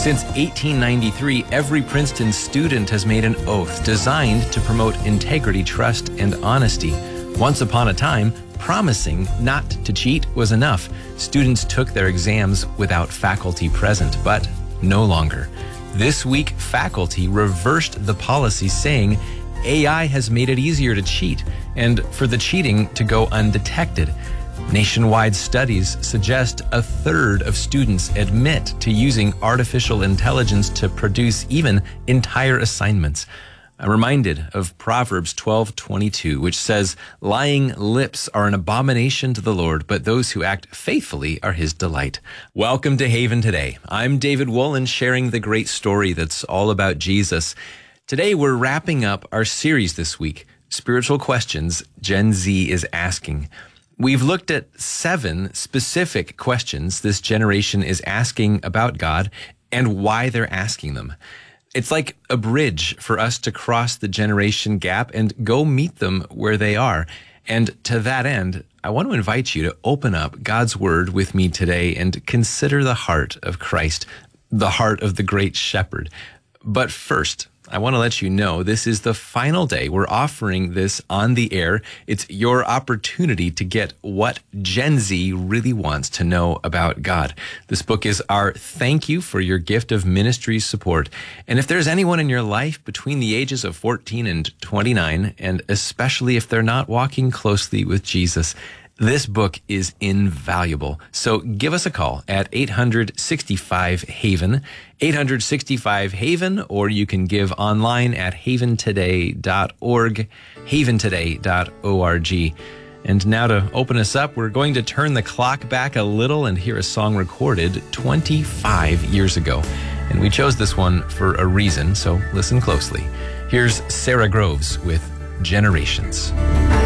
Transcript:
Since 1893, every Princeton student has made an oath designed to promote integrity, trust, and honesty. Once upon a time, promising not to cheat was enough. Students took their exams without faculty present, but no longer. This week, faculty reversed the policy, saying AI has made it easier to cheat and for the cheating to go undetected. Nationwide studies suggest a third of students admit to using artificial intelligence to produce even entire assignments. I'm reminded of Proverbs 12:22, which says, "Lying lips are an abomination to the Lord, but those who act faithfully are his delight." Welcome to Haven Today. I'm David Woolen, sharing the great story that's all about Jesus. Today, we're wrapping up our series this week, Spiritual Questions Gen Z is Asking. We've looked at 7 specific questions this generation is asking about God and why they're asking them. It's like a bridge for us to cross the generation gap and go meet them where they are. And to that end, I want to invite you to open up God's Word with me today and consider the heart of Christ, the heart of the great shepherd. But first, I want to let you know this is the final day we're offering this on the air. It's your opportunity to get what Gen Z really wants to know about God. This book is our thank you for your gift of ministry support. And if there's anyone in your life between the ages of 14 and 29, and especially if they're not walking closely with Jesus, this book is invaluable. So give us a call at 865-HAVEN, 865-HAVEN, or you can give online at haventoday.org, haventoday.org. And now to open us up, we're going to turn the clock back a little and hear a song recorded 25 years ago. And we chose this one for a reason, so listen closely. Here's Sarah Groves with Generations.